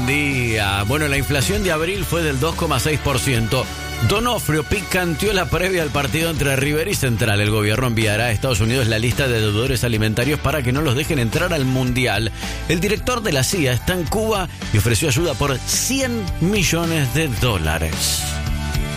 día. Bueno, la inflación de abril fue del 2,6%. Donofrio picanteó la previa al partido entre River y Central. El gobierno enviará a Estados Unidos la lista de deudores alimentarios para que no los dejen entrar al Mundial. El director de la CIA está en Cuba y ofreció ayuda por $100 millones.